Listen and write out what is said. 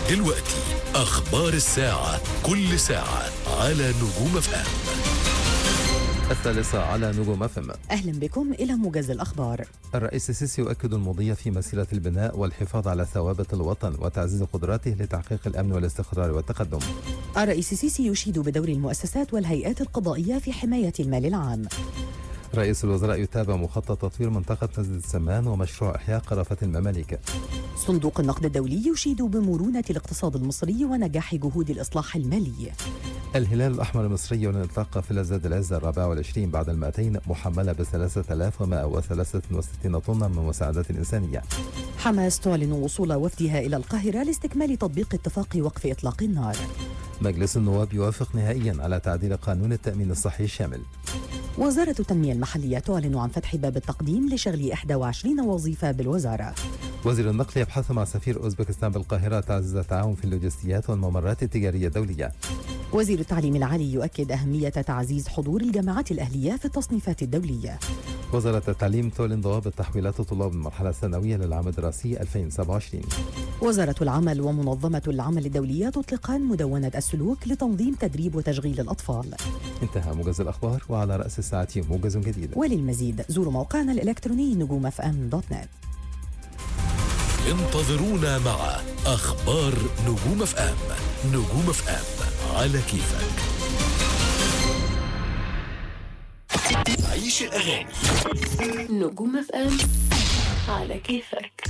دلوقتي أخبار الساعة، كل ساعة على نجوم اف ام. 3 على نجوم اف ام. أهلا بكم إلى موجز الأخبار. الرئيس السيسي يؤكد المضي في مسيرة البناء والحفاظ على ثوابت الوطن وتعزيز قدراته لتحقيق الأمن والاستقرار والتقدم. الرئيس السيسي يشيد بدور المؤسسات والهيئات القضائية في حماية المال العام. رئيس الوزراء يتابع مخطط تطوير منطقة نزلة السمان ومشروع إحياء قرافة المماليك. صندوق النقد الدولي يشيد بمرونة الاقتصاد المصري ونجاح جهود الإصلاح المالي. الهلال الأحمر المصري يعلن إطلاق فلزات العز 24 بعد 200 محملة ب 3163 طنا من مساعدات إنسانية. حماس تعلن وصول وفدها إلى القاهرة لاستكمال تطبيق اتفاق وقف إطلاق النار. مجلس النواب يوافق نهائيا على تعديل قانون التأمين الصحي الشامل. وزارة التنمية المحلية تعلن عن فتح باب التقديم لشغل 21 وظيفة بالوزارة. وزير النقل يبحث مع سفير أوزبكستان بالقاهرة تعزيز التعاون في اللوجستيات والممرات التجارية الدولية. وزير التعليم العالي يؤكد أهمية تعزيز حضور الجامعات الأهلية في التصنيفات الدولية. وزارة التعليم تعلن ضوابط تحويلات طلاب المرحلة الثانوية للعام الدراسي 2027. وزارة العمل ومنظمة العمل الدولية تطلقان مدونة السلوك لتنظيم تدريب وتشغيل الأطفال. انتهى موجز الأخبار، وعلى رأس الساعة موجز جديد. وللمزيد زوروا موقعنا الإلكتروني نجومfm.net. انتظرونا مع أخبار نجوم اف ام. نجوم اف ام على كيفك. عيش الأغاني. نجوم اف ام على كيفك.